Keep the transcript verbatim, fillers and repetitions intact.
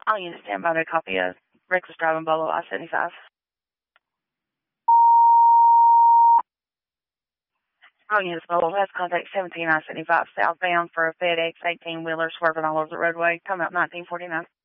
All units stand by to copy a reckless driving below I seventy-five. All units below has contact seventeen I seventy-five southbound for a FedEx eighteen-wheeler swerving all over the roadway. Come out nineteen forty-nine.